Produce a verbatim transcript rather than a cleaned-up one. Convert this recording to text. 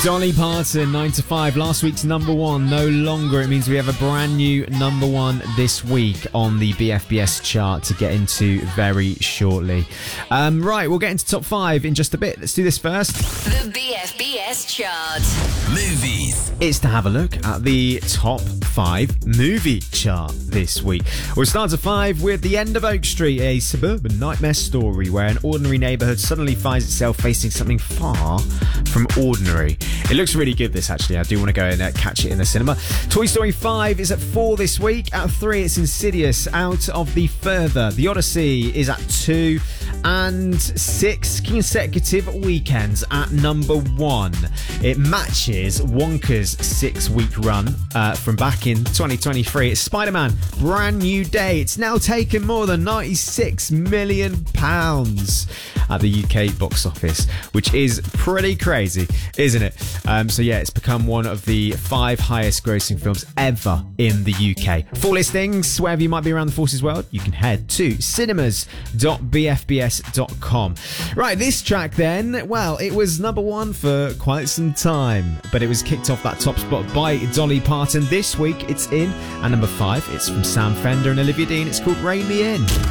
Dolly Parton, nine to five, last week's number one, no longer. It means we have a brand new number one this week on the B F B S chart to get into very shortly. Um, right, we'll get into top five in just a bit. Let's do this first. The B F B S chart. Movies. It's to have a look at the top five movie chart this week. We'll start at five with The End of Oak Street, a suburban nightmare story where an ordinary neighbourhood suddenly finds itself facing something far from ordinary. It looks really good, this, actually. I do want to go and uh, catch it in the cinema. Toy Story five is at four this week. At three, it's Insidious, Out of the Further. The Odyssey is at two. And six consecutive weekends at number one. It matches Wonka's six-week run uh, from back in twenty twenty-three. It's Spider-Man, Brand New Day. It's now taken more than ninety-six million pounds at the U K box office, which is pretty crazy, isn't it? Um, so yeah, it's become one of the five highest grossing films ever in the U K. For listings, wherever you might be around the Forces world, you can head to cinemas dot b f b s dot com. Right, this track then, well, it was number one for quite some time, but it was kicked off that top spot by Dolly Parton. This week, it's in at number five. It's from Sam Fender and Olivia Dean. It's called Rein Me In.